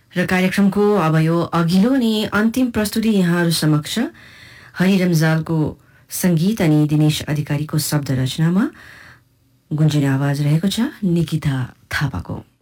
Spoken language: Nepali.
र कार्यक्रमको अब यो अघिल्लो अनि अन्तिम प्रस्तुति यहाँहरू समक्ष हरि रमजालको संगीत अनि दिनेश अधिकारीको शब्द रचनामा गुन्जिने आवाज रहेको छ निकिता थापाको।